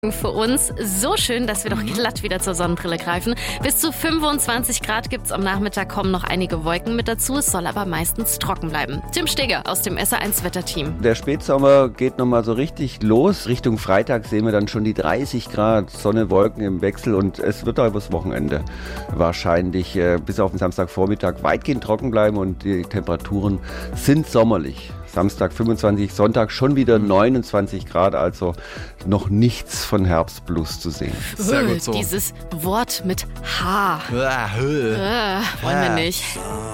Für uns so schön, dass wir doch glatt wieder zur Sonnenbrille greifen. Bis zu 25 Grad gibt's am Nachmittag, kommen noch einige Wolken mit dazu. Es soll aber meistens trocken bleiben. Tim Steger aus dem SR1 Wetterteam. Der Spätsommer geht nochmal so richtig los. Richtung Freitag sehen wir dann schon die 30 Grad, Sonne, Wolken im Wechsel und es wird auch übers Wochenende wahrscheinlich bis auf den Samstagvormittag weitgehend trocken bleiben und die Temperaturen sind sommerlich. Samstag 25, Sonntag schon wieder 29 Grad, also noch nichts von Herbstblues zu sehen. Sehr gut so. Dieses Wort mit H. Höhe. Wollen wir nicht.